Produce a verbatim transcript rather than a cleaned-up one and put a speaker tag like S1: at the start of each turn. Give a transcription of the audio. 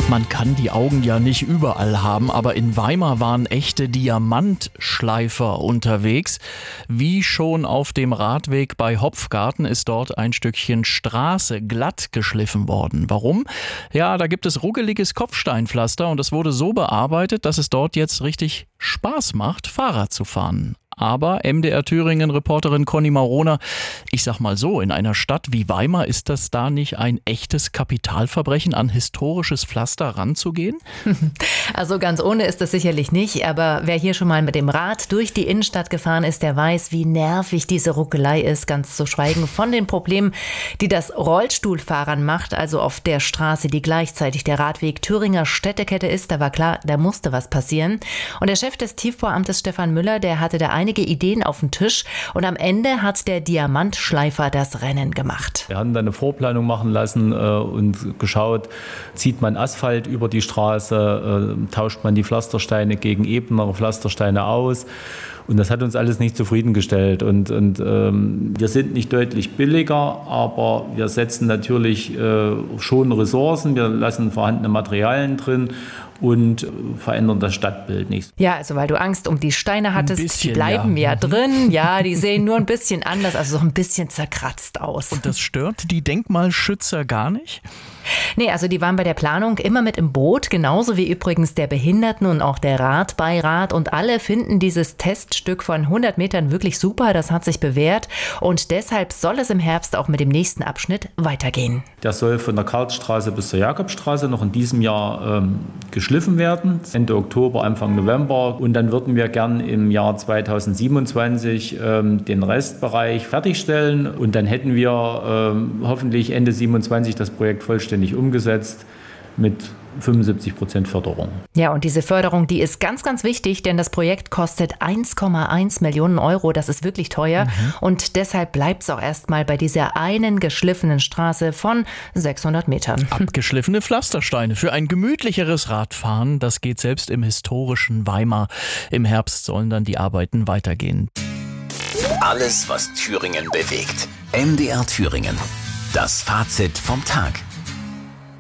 S1: Man kann die Augen ja nicht überall haben, aber in Weimar waren echte Diamantschleifer unterwegs. Wie schon auf dem Radweg bei Hopfgarten ist dort ein Stückchen Straße glatt geschliffen worden. Warum? Ja, da gibt es ruckeliges Kopfsteinpflaster und es wurde so bearbeitet, dass es dort jetzt richtig Spaß macht, Fahrrad zu fahren. Aber M D R Thüringen-Reporterin Conny Maroner, ich sag mal so, in einer Stadt wie Weimar ist das da nicht ein echtes Kapitalverbrechen, an historisches Pflaster ranzugehen?
S2: Also ganz ohne ist es sicherlich nicht, aber wer hier schon mal mit dem Rad durch die Innenstadt gefahren ist, der weiß, wie nervig diese Ruckelei ist, ganz zu schweigen von den Problemen, die das Rollstuhlfahrern macht, also auf der Straße, die gleichzeitig der Radweg Thüringer Städtekette ist. Da war klar, da musste was passieren. Und der Chef des Tiefbauamtes Stefan Müller, der hatte da einige Ideen auf dem Tisch und am Ende hat der Diamantschleifer das Rennen gemacht.
S3: Wir haben dann eine Vorplanung machen lassen äh, und geschaut, zieht man Asphalt über die Straße, äh, tauscht man die Pflastersteine gegen ebenere Pflastersteine aus. Und das hat uns alles nicht zufriedengestellt. Und, und ähm, wir sind nicht deutlich billiger, aber wir setzen natürlich äh, schon Ressourcen, wir lassen vorhandene Materialien drin und verändern das Stadtbild nicht.
S2: Ja, also weil du Angst um die Steine hattest,
S1: bisschen,
S2: die bleiben ja.
S1: ja
S2: drin. Ja, die sehen nur ein bisschen anders, also so ein bisschen zerkratzt aus.
S1: Und das stört die Denkmalschützer gar nicht?
S2: Nee, also die waren bei der Planung immer mit im Boot, genauso wie übrigens der Behinderten- und auch der Radbeirat. Und alle finden dieses Teststück von hundert Metern wirklich super, das hat sich bewährt. Und deshalb soll es im Herbst auch mit dem nächsten Abschnitt weitergehen.
S3: Der soll von der Karlsstraße bis zur Jakobstraße noch in diesem Jahr ähm, geschliffen werden. Ende Oktober, Anfang November. Und dann würden wir gern im Jahr zweitausendsiebenundzwanzig ähm, den Restbereich fertigstellen. Und dann hätten wir ähm, hoffentlich Ende siebenundzwanzig das Projekt vollständig umgesetzt mit fünfundsiebzig Prozent Förderung.
S2: Ja, und diese Förderung, die ist ganz, ganz wichtig, denn das Projekt kostet eins Komma eins Millionen Euro. Das ist wirklich teuer. Mhm. Und deshalb bleibt es auch erstmal bei dieser einen geschliffenen Straße von sechshundert Metern.
S1: Abgeschliffene Pflastersteine für ein gemütlicheres Radfahren. Das geht selbst im historischen Weimar. Im Herbst sollen dann die Arbeiten weitergehen.
S4: Alles, was Thüringen bewegt. M D R Thüringen. Das Fazit vom Tag.